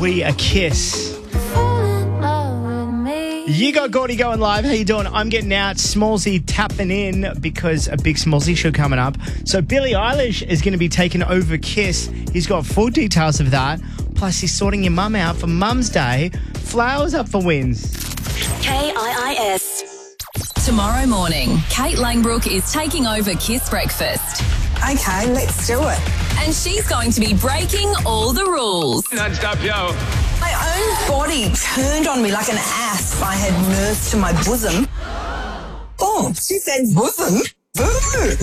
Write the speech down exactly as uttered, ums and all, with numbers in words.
We a Kiss. You got Gordy going live. How you doing? I'm getting out. Smallsy tapping in because a big Smallsy show coming up. So Billie Eilish is going to be taking over Kiss. He's got full details of that. Plus, he's sorting your mum out for Mum's Day. Flowers up for wins. K I I S. Tomorrow morning, Kate Langbrook is taking over Kiss Breakfast. Okay, let's do it. And she's going to be breaking all the rules. Non-stop, yo. My own body turned on me like an asp I had nursed to my bosom. Oh, she said bosom? Boo!